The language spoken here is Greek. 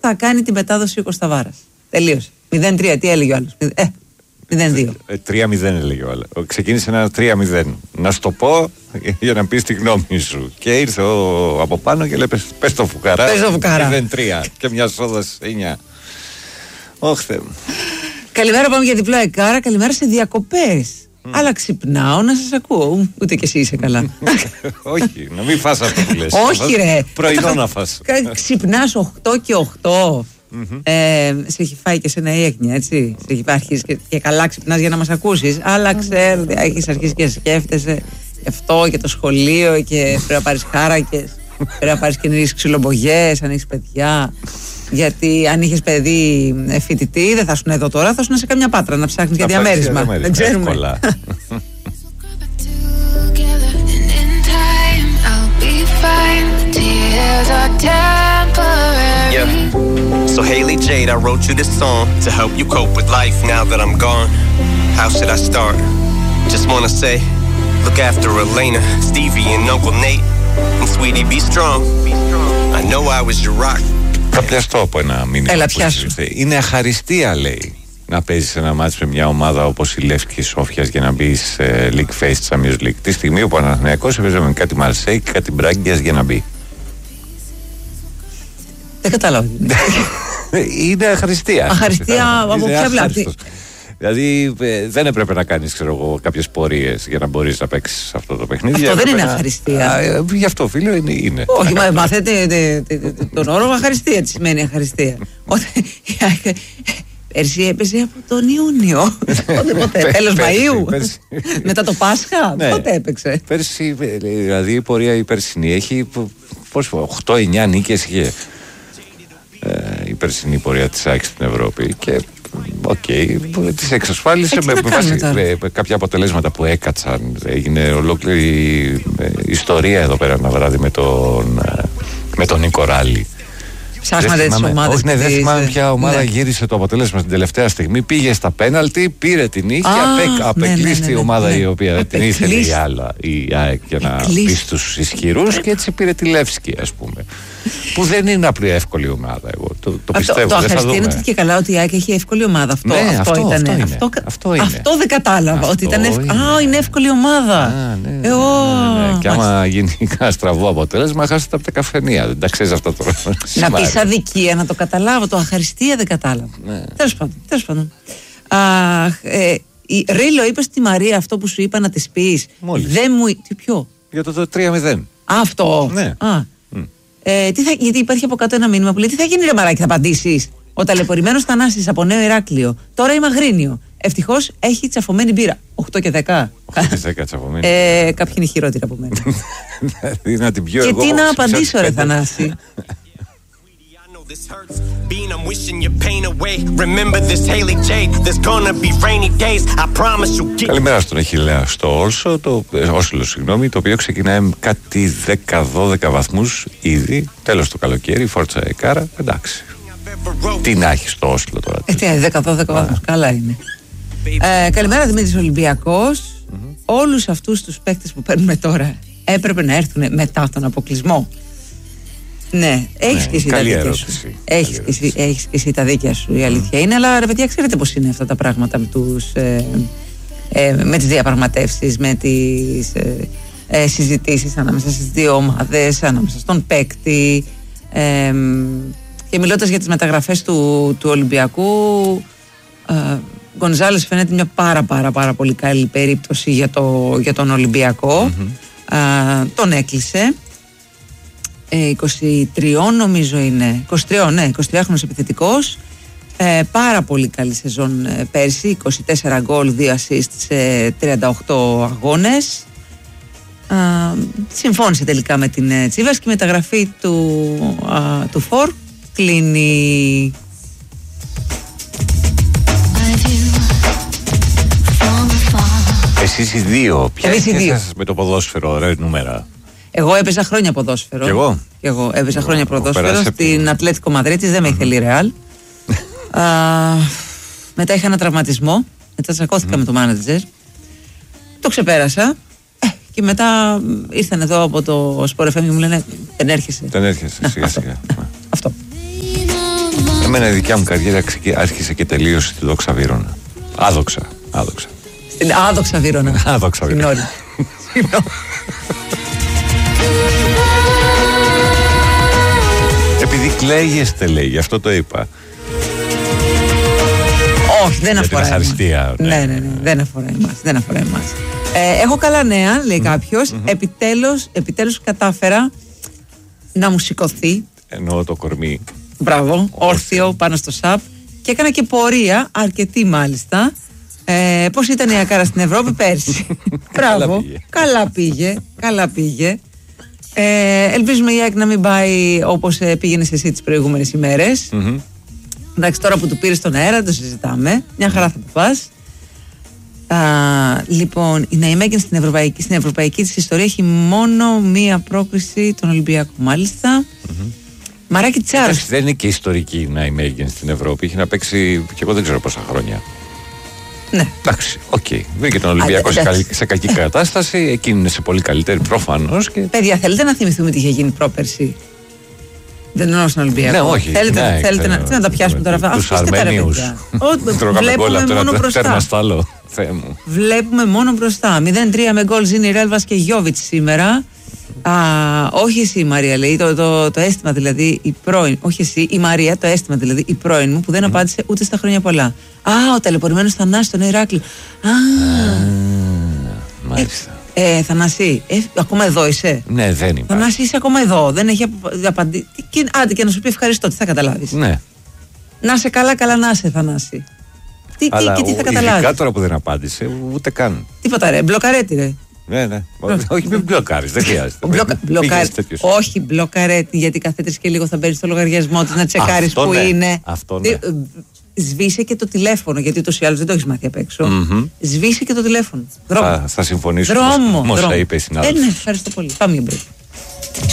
θα κάνει την μετάδοση ο Κωνσταβάρας. Τελείωσε. 0-3, τι έλεγε ο άλλος? 0-2. 3-0 έλεγε ο άλλος. Ξεκίνησε ένα 3-0. Να σου το πω για να πεις τη γνώμη σου. Και ήρθε από πάνω και λέει πες το φουκαρά. 0-3 και μια σόδα 9. Όχθε. Καλημέρα, πάμε για διπλό εκάρα. Καλημέρα σε διακοπές. Αλλά ξυπνάω να σας ακούω. Ούτε κι εσύ είσαι καλά. Όχι, να μην φας αυτό που λες. Όχι ρε. Πρωινό να φας. Ξυπνάς 8 και 8. Σε έχει φάει και σε ένα έγνοια, έτσι. Σε έχει αρχίσει και καλά ξυπνάς για να μας ακούσεις. Αλλά ξέρω, έχεις αρχίσει και σκέφτεσαι αυτό και το σχολείο και πρέπει να πάρεις χάρακες. Πρέπει να πάρεις καινούριες ξυλομπογιές, αν έχεις παιδιά. Γιατί αν είχες παιδί φοιτητή, δεν θα ήσουν εδώ τώρα, θα ήσουν σε καμιά πάτρα να ψάχνεις για διαμέρισμα. Δεν ξέρουμε. Εύκολα. Yeah. So Haley Jade, I wrote you this song to help you cope with life now that I'm gone. How should I start? Just wanna say, look after Elena, Stevie and Uncle Nate. And sweetie, be strong. I know I was your rock. Θα πιαστώ από ένα μήνυμα. Έλα, πιάσου. Είναι αχαριστία, λέει, να παίζεις ένα μάτς με μια ομάδα όπως η Λεύκη Σόφιας για να μπει σε League Face της Champions League. Τη στιγμή που ο Παναθηναϊκός έπαιζε με κάτι Μαρσέη και κάτι Μπράγκιας για να μπει. Δεν κατάλαβα. Είναι αχαριστία. Αχαριστία από ποια πλάτη? Δηλαδή δεν έπρεπε να κάνεις, ξέρω εγώ, κάποιες πορείες για να μπορείς να παίξεις αυτό το παιχνίδι. Αυτό δεν είναι αχαριστία. Γι' αυτό, φίλο, είναι. Όχι, μαθαίνετε τον όρο αχαριστία. Τι σημαίνει αχαριστία? Πέρσι έπαιζε από τον Ιούνιο. Πότε, τέλος Μαΐου? Μετά το Πάσχα, πότε έπαιξε? Πέρσι, δηλαδή η πορεία η περσινή έχει 8-9 νίκες είχε η περσινή πορεία της ΑΕΚ στην Ευρώπη και τις εξασφάλισε με κάποια αποτελέσματα που έκατσαν. Έγινε ολόκληρη ιστορία εδώ πέρα ένα βράδυ με τον Νίκο Ράλι. Ψάχνατε τις ομάδες. Όχι, δεν θυμάμαι ποια ομάδα γύρισε το αποτέλεσμα στην τελευταία στιγμή. Πήγε στα πέναλτι, πήρε την νίκη, απεκλείστη η ομάδα η οποία την ήθελε η ΑΕΚ για να μπει στους ισχυρούς και έτσι πήρε τη Λεύσκη, ας πούμε. Που δεν είναι απλή εύκολη ομάδα. Εγώ το πιστεύω. Το αχαριστή είναι και καλά ότι η ΑΕΚ έχει εύκολη ομάδα. Αυτό δεν κατάλαβα. Ότι ήταν είναι εύκολη ομάδα. Και άμα γίνει ένα στραβό αποτέλεσμα, χάσετε από τα καφενεία. Δεν τα ξέρεις αυτό τώρα. Να πεις αδικία, να το καταλάβω. Το αχαριστία δεν κατάλαβα. Τέλος πάντων. Ρίλο, είπες στη Μαρία αυτό που σου είπα να της πεις. Δεν μου. Τι ποιο? Για το 3-0. Αυτό. Γιατί υπάρχει από κάτω ένα μήνυμα που λέει: τι θα γίνει, ρε μαράκι, θα απαντήσεις? Ο ταλαιπωρημένος Θανάσης από Νέο Ηράκλειο. Τώρα είμαι Αγρίνιο. Ευτυχώς έχει τσαφωμένη μπύρα. 8 και 10. 8 και 10 τσαφωμένη. Κάποιοι είναι χειρότεροι από μένα. Να την πιω και εγώ. τι να απαντήσω, ρε Θανάση? Being I'm wishing your pain away. Remember this Haley Jade. There's gonna be rainy days. I promise you'll get. Καλημέρα στον Αχιλλέα στο Όσλο, συγγνώμη, το οποίο ξεκινάει με κάτι 10-12 βαθμούς ήδη. Τέλος το καλοκαίρι, φόρτσα εκάρα, εντάξει. Τι να έχει στο Όσλο τώρα? 10-12 βαθμούς, καλά είναι. Καλημέρα, Δημήτρης Ολυμπιακός. Όλους αυτούς τους παίκτες που παίρνουμε τώρα έπρεπε να έρθουν μετά τον αποκλεισμό. Ναι, έχεις και εσύ τα δίκια σου. Έχεις και εσύ τα δίκια σου, η αλήθεια είναι. Αλλά ρε παιδιά, ξέρετε πώς είναι αυτά τα πράγματα με τις διαπραγματεύσεις, με τις συζητήσεις ανάμεσα στις δύο ομάδες, ανάμεσα στον παίκτη. Και μιλώντας για τις μεταγραφές του Ολυμπιακού, Γκονζάλες φαίνεται μια πάρα πολύ καλή περίπτωση για τον Ολυμπιακό. Τον έκλεισε. 23 νομίζω είναι. 23χρονος επιθετικός. Πάρα πολύ καλή σεζόν πέρσι. 24 γκολ, 2 assist σε 38 αγώνες. Συμφώνησε τελικά με την Τσίβας και η μεταγραφή του Φορ κλείνει. Εσείς οι δύο, ποια είναι με το ποδόσφαιρο, ρε νούμερα? Εγώ έπαιζα χρόνια ποδόσφαιρο. Και εγώ έπαιζα χρόνια ποδόσφαιρο στην Ατλέτικο Μαδρίτης, δεν με ήθελε η Ρεάλ. Μετά είχα ένα τραυματισμό. Μετά τσακώθηκα με το μάνατζερ. Το ξεπέρασα. Και μετά ήρθαν εδώ από το Sport FM και μου λένε: δεν έρχεσαι. Σιγά σιγά. Αυτό. Εμένα η δικιά μου καριέρα άρχισε και τελείωσε στη Δόξα Βύρωνα. Άδοξα. Στην Άδοξα Βύρωνα. Άδοξα Βύρωνα. Επειδή κλαίγεστε, λέει, γι' αυτό το είπα. Όχι, δεν αφορά εμάς. Ναι, δεν αφορά εμάς. Έχω καλά νέα, λέει κάποιος. Επιτέλους κατάφερα να μου σηκωθεί. Εννοώ το κορμί. Μπράβο, όρθιο πάνω στο ΣΑΠ. Και έκανα και πορεία, αρκετή μάλιστα. Πώς ήταν η Ακάρα στην Ευρώπη πέρσι. Μπράβο, καλά πήγε. Ελπίζουμε η ΑΕΚ να μην πάει όπως πήγαινες εσύ τις προηγούμενες ημέρες. Εντάξει, τώρα που του πήρες στον αέρα το συζητάμε. Μια χαρά θα το πας. Λοιπόν, η Ναϊμέγεν στην ευρωπαϊκή της ιστορία έχει μόνο μία πρόκριση, τον Ολυμπιακό μάλιστα. Μαράκι Τσάρος. Δεν είναι και ιστορική η Ναϊμέγεν στην Ευρώπη. Έχει να παίξει και εγώ δεν ξέρω πόσα χρόνια. Ναι. Εντάξει, οκ. Βρήκε τον Ολυμπιακό σε κακή κατάσταση. Εκείνη είναι σε πολύ καλύτερη προφανώς. Και... Παιδιά, θέλετε να θυμηθούμε τι είχε γίνει πρόπερση? Δεν εννοώ στον Ολυμπιακό. Ναι, όχι. Θέλετε να τα πιάσουμε τώρα αυτά? Τους Αρμενίους. Βλέπουμε μόνο μπροστά. Βλέπουμε μόνο μπροστά. 0-3 με γκολ Ζήνη Ρέλβας και Γιόβιτς σήμερα. Όχι εσύ η Μαρία, λέει, το αίσθημα δηλαδή η πρώην. Όχι εσύ, η Μαρία, το αίσθημα δηλαδή η πρώην μου που δεν απάντησε ούτε στα χρόνια πολλά. Ο ταλαιπωρημένος Θανάσης στον Ηράκλειο. Μάλιστα. Θανάση, ακόμα εδώ είσαι? Ναι, δεν υπάρχει. Θανάση, είσαι ακόμα εδώ. Δεν έχει απαντήσει. Άντε και να σου πει ευχαριστώ, τι θα καταλάβεις? Ναι. Να σε καλά να σε, Θανάση. Τι θα καταλάβεις? Ειδικά τώρα που δεν απάντησε, ούτε καν. Τίποτα ρε, μπλοκαρέτη ρε. Ναι. Όχι, μην μπλοκάρεις, δεν χρειάζεται. Όχι, μπλοκαρέτη, γιατί κάθε 3 και λίγο θα μπαίνεις στο λογαριασμό της να τσεκάρεις που είναι. Αυτό ναι. Σβήσε και το τηλέφωνο, γιατί ούτως ή άλλως δεν το έχεις μάθει απ' έξω. Σβήσε και το τηλέφωνο. Θα συμφωνήσω. Δρόμο. Όσα είπε η συνάδελφος. Ναι, ευχαριστώ πολύ. Πάμε για break.